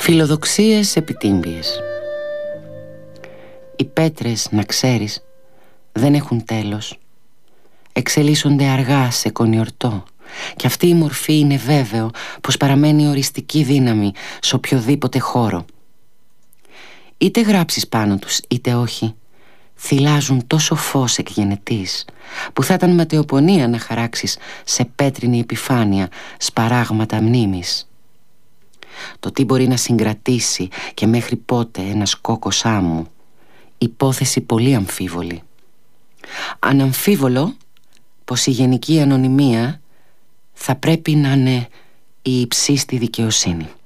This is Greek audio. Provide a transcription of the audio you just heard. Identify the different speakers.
Speaker 1: Φιλοδοξίες επιτύμπιες. Οι πέτρες, να ξέρεις, δεν έχουν τέλος. Εξελίσσονται αργά σε κονιορτό. Και αυτή η μορφή είναι βέβαιο πως παραμένει οριστική δύναμη σε οποιοδήποτε χώρο. Είτε γράψεις πάνω τους είτε όχι, θυλάζουν τόσο φως εκγενετής που θα ήταν ματαιοπονία να χαράξεις σε πέτρινη επιφάνεια σπαράγματα μνήμης. Το τι μπορεί να συγκρατήσει και μέχρι πότε ένας κόκκος άμμου, υπόθεση πολύ αμφίβολη. Αναμφίβολο πως η γενική ανωνυμία θα πρέπει να είναι η υψίστη δικαιοσύνη.